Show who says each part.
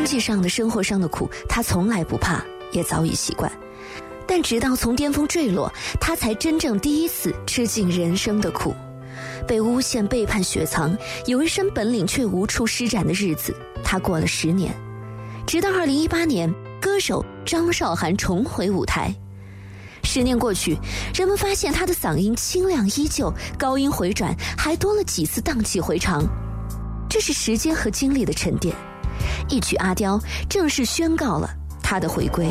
Speaker 1: 经济上的、生活上的苦，他从来不怕，也早已习惯。但直到从巅峰坠落，他才真正第一次吃尽人生的苦。被诬陷、背叛、雪藏，有一身本领却无处施展的日子，他过了10年。直到2018年，歌手张韶涵重回舞台。10年过去，人们发现他的嗓音清亮依旧，高音回转还多了几次荡气回肠。这是时间和精力的沉淀。一曲《阿刁》正式宣告了他的回归。